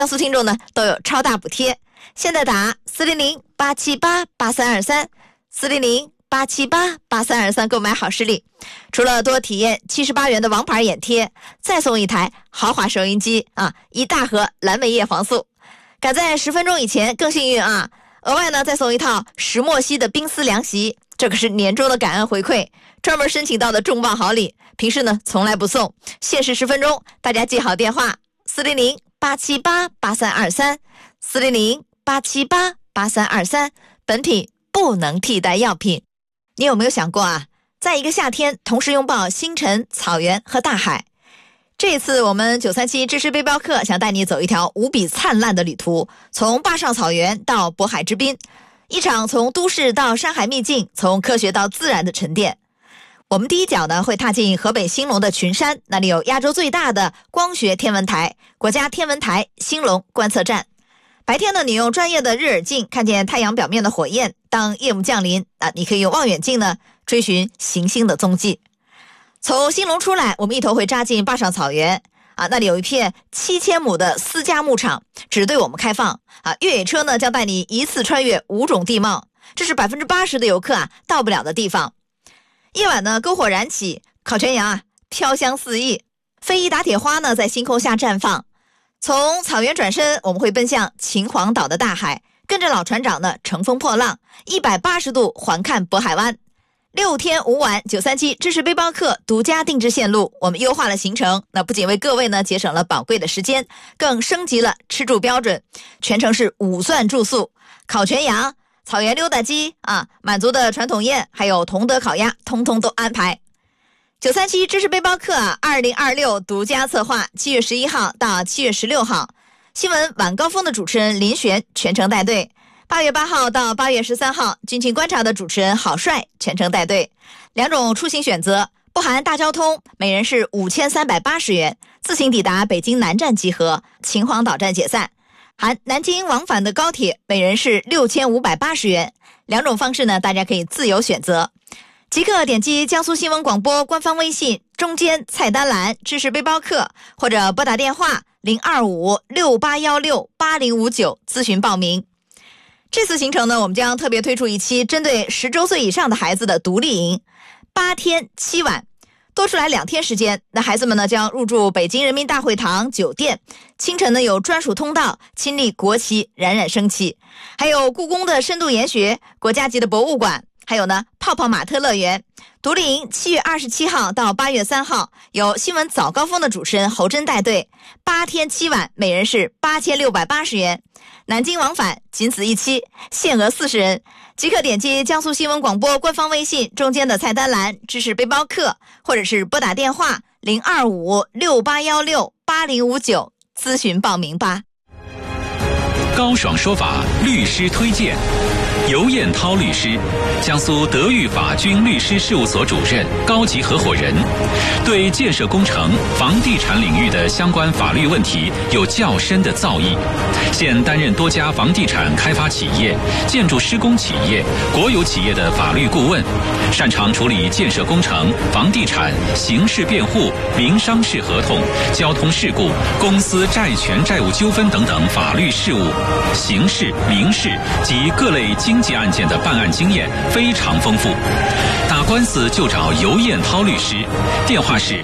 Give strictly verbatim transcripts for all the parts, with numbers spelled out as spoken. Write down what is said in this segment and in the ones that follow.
江苏听众呢都有超大补贴，现在打四零零八七八八三二三，四零零八七八八三二三购买好视力。除了多体验七十八元的王牌眼贴，再送一台豪华收音机啊，一大盒蓝莓叶黄素。赶在十分钟以前更幸运啊！额外呢再送一套石墨烯的冰丝凉席，这可是年终的感恩回馈，专门申请到的重磅好礼，平时呢从来不送，限时十分钟，大家记好电话四零零八七八八三二三，四零零八七八八三二三，本品不能替代药品。你有没有想过啊，在一个夏天同时拥抱星辰、草原和大海？这一次我们九三七知识背包客想带你走一条无比灿烂的旅途，从坝上草原到渤海之滨，一场从都市到山海秘境，从科学到自然的沉淀。我们第一脚呢会踏进河北兴隆的群山，那里有亚洲最大的光学天文台——国家天文台兴隆观测站。白天呢，你用专业的日耳镜看见太阳表面的火焰；当夜幕降临啊，你可以用望远镜呢追寻行星的踪迹。从兴隆出来，我们一头会扎进坝上草原啊，那里有一片七千亩的私家牧场，只对我们开放啊。越野车呢将带你一次穿越五种地貌，这是百分之八十的游客啊到不了的地方。夜晚呢，篝火燃起，烤全羊啊飘香四溢，飞翼打铁花呢在星空下绽放。从草原转身，我们会奔向秦皇岛的大海，跟着老船长呢乘风破浪，一百八十度环看渤海湾。六天五晚，九三七知识背包客独家定制线路，我们优化了行程，那不仅为各位呢节省了宝贵的时间，更升级了吃住标准，全程是五钻住宿，烤全羊、草原溜达鸡啊，满族的传统宴，还有同德烤鸭，通通都安排。九三七知识背包客二零二六独家策划，七月十一号到七月十六号，新闻晚高峰的主持人林璇全程带队。八月八号到八月十三号，军情观察的主持人郝帅全程带队。两种出行选择，不含大交通，每人是五千三百八十元，自行抵达北京南站集合，秦皇岛站解散。含南京往返的高铁，每人是六千五百八十元。两种方式呢，大家可以自由选择。即刻点击江苏新闻广播官方微信中间菜单栏知识背包客，或者拨打电话零二五六八一六八零五九咨询报名。这次行程呢，我们将特别推出一期针对十周岁以上的孩子的独立营，八天七晚，多出来两天时间。那孩子们呢将入住北京人民大会堂酒店，清晨呢有专属通道，亲历国旗冉冉升起，还有故宫的深度研学，国家级的博物馆，还有呢泡泡玛特乐园。独立营七月二十七号到八月三号，由新闻早高峰的主持人侯真带队，八天七晚，每人是八千六百八十元。南京往返仅此一期，限额四十人。即刻点击江苏新闻广播官方微信中间的菜单栏知识背包客，或者是拨打电话零二五六八一六八零五九咨询报名吧。 高爽说法律师推荐，尤彦涛律师，江苏德裕法军律师事务所主任、高级合伙人，对建设工程、房地产领域的相关法律问题有较深的造诣。现担任多家房地产开发企业、建筑施工企业、国有企业的法律顾问，擅长处理建设工程、房地产、刑事辩护、民商事合同、交通事故、公司债权债务纠纷等等法律事务。刑事、民事及各类经济案件的办案经验非常丰富，打官司就找尤彦涛律师，电话是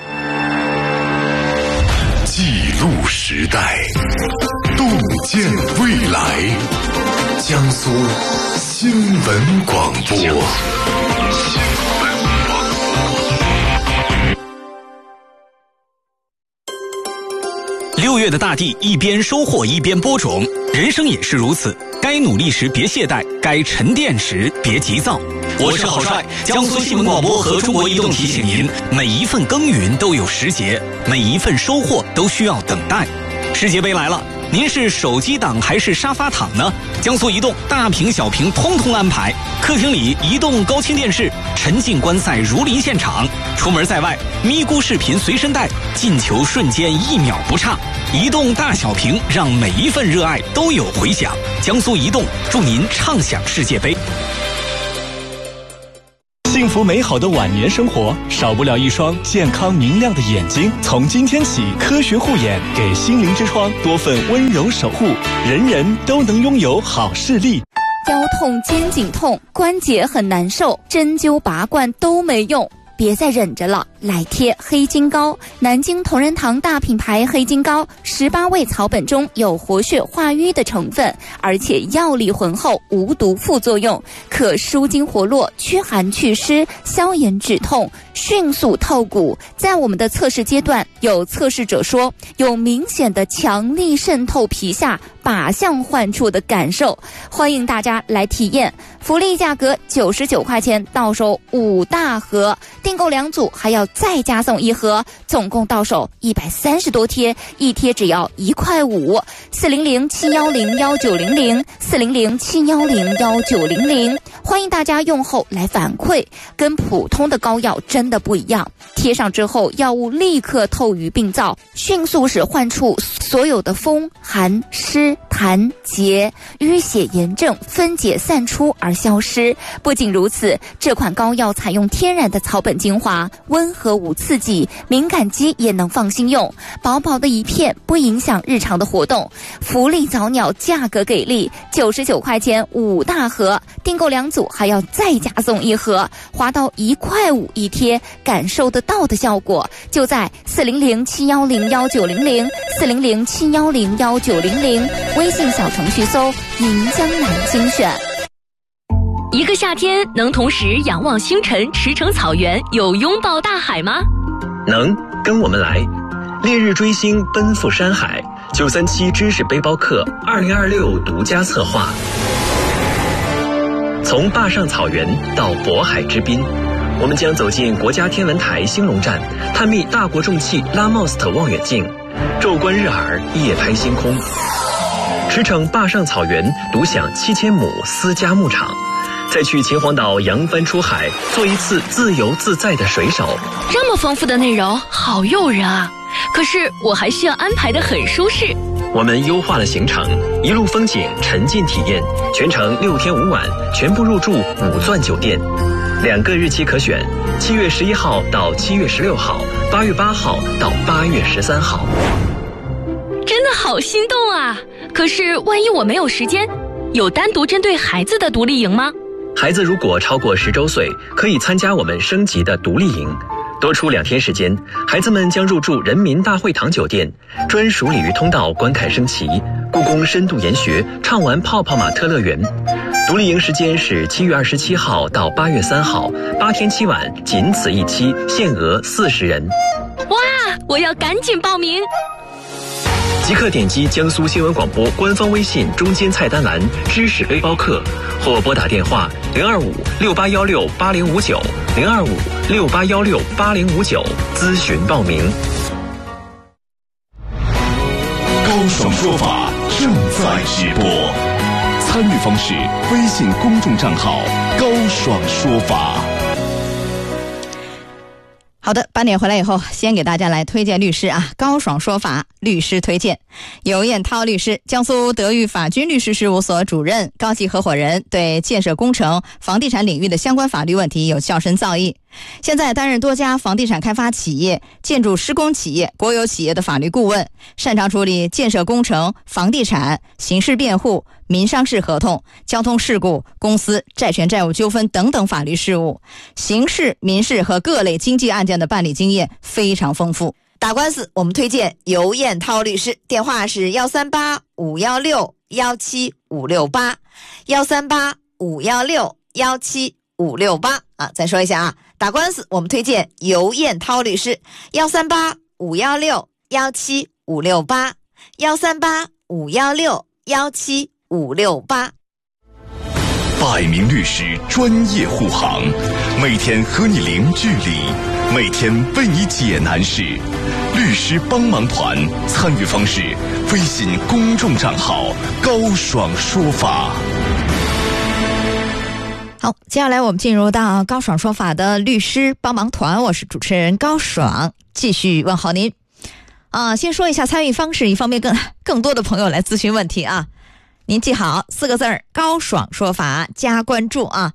记录时代，洞见未来，江苏新闻广播。 六月的大地一边收获一边播种，人生也是如此，该努力时别懈怠，该沉淀时别急躁。我是郝帅，江苏新闻广播和中国移动提醒您，每一份耕耘都有时节，每一份收获都需要等待。世界杯来了，您是手机党还是沙发躺呢？江苏移动大屏小屏通通安排，客厅里移动高清电视，沉浸观赛如临现场，出门在外咪咕视频随身带，进球瞬间一秒不差。移动大小屏，让每一份热爱都有回响。江苏移动祝您畅享世界杯。 幸福美好的晚年生活，少不了一双健康明亮的眼睛。从今天起，科学护眼给心灵之窗多份温柔守护，人人都能拥有好视力。 腰痛、肩颈痛、关节很难受，针灸拔罐都没用，别再忍着了，来贴黑金膏。南京同仁堂大品牌黑金膏，十八味草本中有活血化瘀的成分，而且药力浑厚，无毒副作用，可舒筋活络、驱寒祛湿、消炎止痛、迅速透骨。在我们的测试阶段，有测试者说有明显的强力渗透皮下、靶向患处的感受，欢迎大家来体验。福利价格九十九块钱到手五大盒，订购两组还要再加送一盒，总共到手一百三十多贴，一贴只要一块五。四零零七幺零幺九零零，四零零七幺零幺九零零，欢迎大家用后来反馈，跟普通的膏药真的不一样，贴上之后药物立刻透于病灶，迅速使患处所有的风寒湿痰结淤血炎症分解散出而消失。不仅如此，这款膏药采用天然的草本精华，温和无刺激，敏感肌也能放心用，薄薄的一片不影响日常的活动。福利早鸟，价格给力，九十九块钱五大盒，订购两组还要再加送一盒，花到一块五一贴，感受得到的效果就在四零零七幺零幺九零零，四零零七幺零幺九零零，微信小程序搜银江南精选。 一个夏天能同时仰望星辰、驰骋草原，有拥抱大海吗？ 能，跟我们来，烈日追星，奔赴山海。九三七知识背包客二零二六独家策划，从坝上草原到渤海之滨，我们将走进国家天文台兴隆站，探秘大国重器拉莫斯特望远镜，昼观日洱，夜拍星空，驰骋坝上草原，独享七千亩私家牧场，再去秦皇岛扬帆出海，做一次自由自在的水手。 这么丰富的内容，好诱人啊！可是我还需要安排得很舒适。 我们优化了行程，一路风景，沉浸体验，全程六天五晚，全部入住五钻酒店，两个日期可选，七月十一号到七月十六号，八月八号到八月十三号。 真的好心动啊！可是万一我没有时间，有单独针对孩子的独立营吗？ 孩子如果超过十周岁，可以参加我们升级的独立营。多出两天时间，孩子们将入住人民大会堂酒店，专属鲤鱼通道观看升旗，故宫深度研学，畅玩泡泡玛特乐园。独立营时间是七月二十七号到八月三号，八天七晚，仅此一期，限额四十人。 哇，我要赶紧报名！ 即刻点击江苏新闻广播官方微信中间菜单栏知识背包客，或拨打电话零二五六八幺六八零五九零二五六八幺六八零五九咨询报名。 高爽说法正在直播，参与方式：微信公众账号高爽说法。 好的，八点回来以后，先给大家来推荐律师啊，高爽说法律师推荐，尤彦涛律师，江苏德裕法军律师事务所主任、高级合伙人，对建设工程、房地产领域的相关法律问题有较深造诣。现在担任多家房地产开发企业、建筑施工企业、国有企业的法律顾问，擅长处理建设工程、房地产、刑事辩护、民商事合同、交通事故、公司债权债务纠纷等等法律事务，刑事、民事和各类经济案件的办理经验非常丰富。打官司我们推荐尤彦涛律师，电话是幺三八五幺六幺七五六八，幺三八五幺六幺七五六八啊，再说一下啊，打官司我们推荐尤彦涛律师，幺三八五幺六幺七五六八，幺三八五幺六幺七五六八。 百名律师专业护航，每天和你零距离，每天为你解难事。律师帮忙团参与方式：微信公众账号高爽说法。 好，接下来我们进入到高爽说法的律师帮忙团，我是主持人高爽，继续问候您。啊，先说一下参与方式，以方便更更多的朋友来咨询问题啊。您记好四个字儿，高爽说法加关注啊。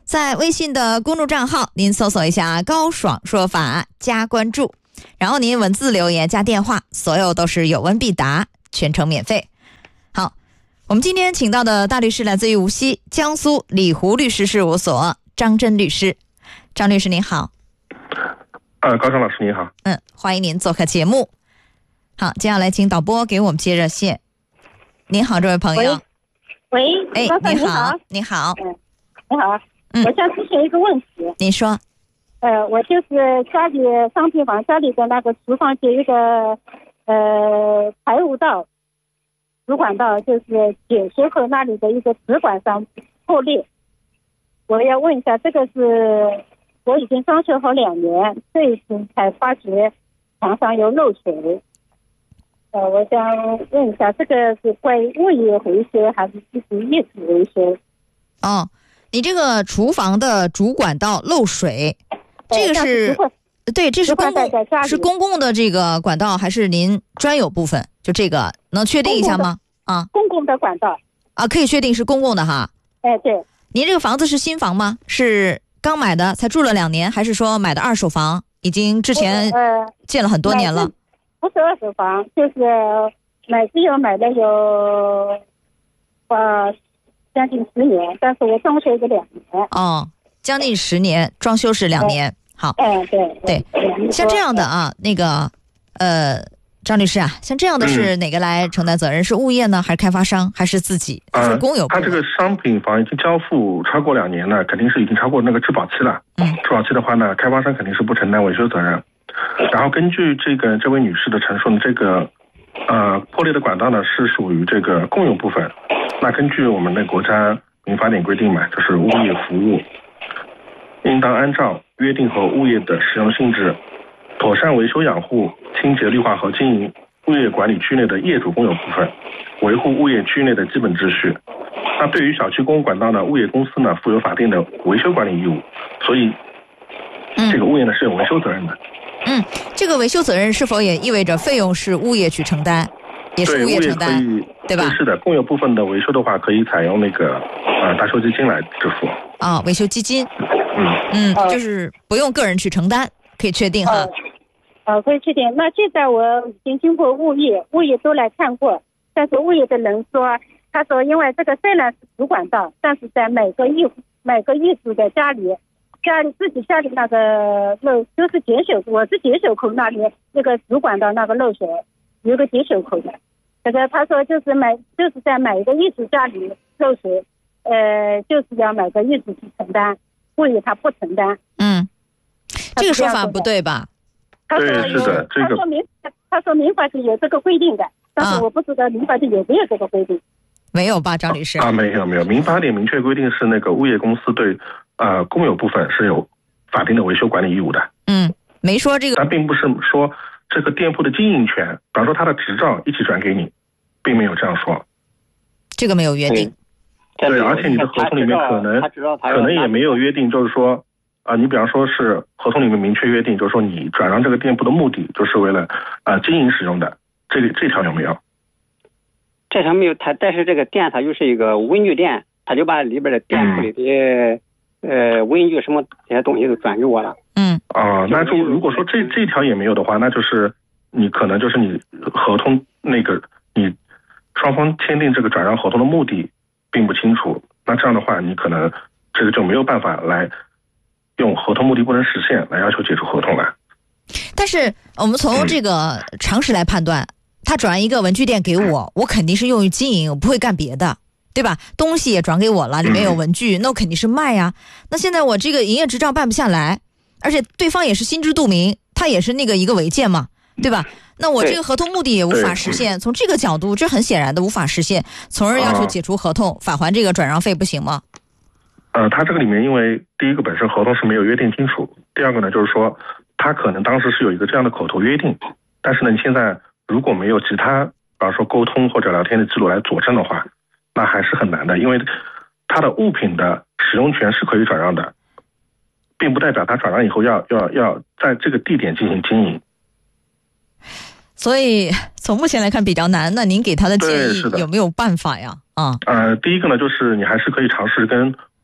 在微信的公众账号，您搜索一下高爽说法加关注，然后您文字留言加电话，所有都是有问必答，全程免费。好，我们今天请到的大律师来自于无锡江苏理湖律师事务所张真律师。张律师您好。 呃，高爽老师您好。 嗯，欢迎您做客节目。好，接下来请导播给我们接热线。您好，这位朋友。 喂， 哎， 高爽你好， 你好， 你好， 嗯，你好， 嗯我想咨询一个问题。 您说。 呃，我就是家里商品房家里的那个厨房有一个呃排污道、主管道，就是检修后那里的一个直管上破裂。我要问一下，这个是我已经装修好两年，这一次才发觉墙上有漏水。呃，我想问一下，这个是关于物业维修还是自己业主维修？ 哦，你这个厨房的主管道漏水，这个是对，这是公共是公共的这个管道还是您专有部分？就这个能确定一下吗？啊， 公共的管道啊，可以确定是公共的哈。 哎，对。 您这个房子是新房吗？是刚买的，才住了两年，还是说买的二手房？已经之前建了很多年了。 呃、不是二手房，就是买只有买了有呃将近十年，但是我装修是两年。 哦，将近十年，装修是两年。好， 哎，对对，像这样的啊，那个呃，张律师啊，像这样的是哪个来承担责任？是物业呢，还是开发商，还是自己？ 啊、 是公有？ 他这个商品房已经交付超过两年了，肯定是已经超过那个质保期了。 嗯， 质保期的话呢，开发商肯定是不承担维修责任。然后根据这个这位女士的陈述呢，这个呃破裂的管道呢是属于这个公有部分。那根据我们的国家民法典规定嘛，就是物业服务应当按照约定和物业的使用性质，妥善维修养护、清洁绿化和经营物业管理区内的业主公有部分，维护物业区内的基本秩序。那对于小区公共管道呢，物业公司呢负有法定的维修管理义务，所以这个物业呢是有维修责任的。 嗯，这个维修责任是否也意味着费用是物业去承担，也是物业承担， 对, 对吧？ 是的，公有部分的维修的话，可以采用那个呃大修基金来支付。 啊、哦，维修基金。 嗯嗯，就是不用个人去承担，可以确定哈。 呃呃，可以确定。那现在我已经经过物业，物业都来看过，但是物业的人说，他说因为这个虽然是主管道，但是在每个业每个业主的家里。家里自己家里那个漏就是检修，我是检修口那里那个主管的那个漏水有个检修口的，这个他说就是每就是在每个业主家里漏水，呃，就是要每个业主去承担，物业他不承担。 嗯，这个说法不对吧？ 他说对，是的，这个他说民他说民法是有这个规定的，但是我不知道民法是有没有这个规定。 没有吧，张律师？ 啊，没有没有，民法典明确规定是那个物业公司对。呃，公有部分是有法定的维修管理义务的。 嗯，没说这个， 但并不是说这个店铺的经营权，比方说他的执照一起转给你，并没有这样说。 这个没有约定。 对，对，而且你的合同里面可能可能也没有约定，就是说啊、呃，你比方说是合同里面明确约定，就是说你转让这个店铺的目的就是为了啊、呃、经营使用的，这个这条有没有？ 这条没有，它但是这个店它就是一个文具店，他就把里边的店铺里的。嗯呃，文具什么这些东西都转给我了。 嗯， 啊、呃，那就如果说这这条也没有的话，那就是你可能就是你合同那个你双方签订这个转让合同的目的并不清楚，那这样的话，你可能这个就没有办法来用合同目的不能实现来要求解除合同了。 但是我们从这个常识来判断，嗯、他转让一个文具店给我，我肯定是用于经营，我不会干别的。对吧？东西也转给我了，里面有文具，那我肯定是卖呀。那现在我这个营业执照办不下来，而且对方也是心知肚明，他也是那个一个违建嘛，对吧？那我这个合同目的也无法实现，从这个角度，这很显然的无法实现，从而要求解除合同，返还这个转让费，不行吗？ 呃，他这个里面，因为第一个本身合同是没有约定清楚，第二个呢，就是说他可能当时是有一个这样的口头约定，但是呢，你现在如果没有其他，比方说沟通或者聊天的记录来佐证的话。那还是很难的，因为它的物品的使用权是可以转让的，并不代表它转让以后要要要在这个地点进行经营。 所以从目前来看比较难，那您给他的建议有没有办法呀？啊， 呃，第一个呢，就是你还是可以尝试跟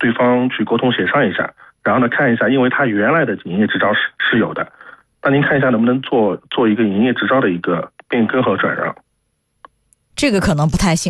对方去沟通协商一下，然后呢看一下，因为他原来的营业执照是是有的，那您看一下能不能做做一个营业执照的一个变更和转让。 这个可能不太行。